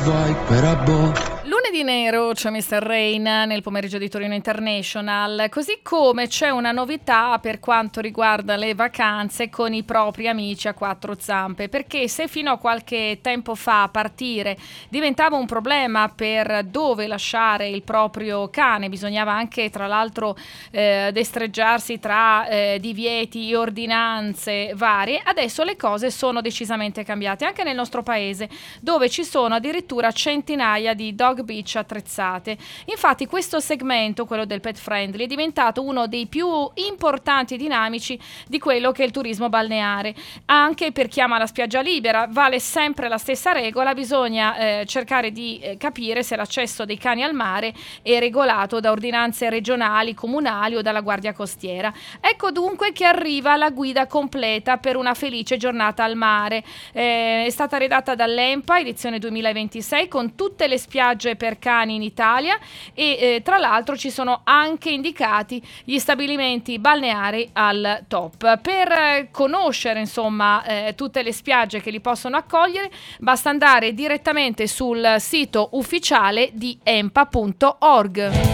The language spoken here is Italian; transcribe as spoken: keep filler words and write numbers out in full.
vuoi per abbò. Lunedì nero c'è mister Rain nel pomeriggio di Torino International, così come c'è una novità per quanto riguarda le vacanze con i propri amici a quattro zampe, perché se fino a qualche tempo fa partire diventava un problema per dove lasciare il proprio cane, bisognava anche tra l'altro eh, destreggiarsi tra eh, divieti e ordinanze varie, adesso le cose sono decisamente cambiate anche nel nostro paese, dove ci sono addirittura centinaia di dog beach attrezzate. Infatti questo segmento, quello del pet friendly, è diventato uno dei più importanti e dinamici di quello che è il turismo balneare. Anche per chi ama la spiaggia libera vale sempre la stessa regola, bisogna eh, cercare di eh, capire se l'accesso dei cani al mare è regolato da ordinanze regionali, comunali o dalla Guardia Costiera. Ecco dunque che arriva la guida completa per una felice giornata al mare. Eh, è stata redatta dall'ENPA, edizione duemilaventisei, con tutte le spiagge per cani in Italia e eh, tra l'altro ci sono anche indicati gli stabilimenti balneari al top. Per eh, conoscere insomma eh, tutte le spiagge che li possono accogliere basta andare direttamente sul sito ufficiale di empa punto org.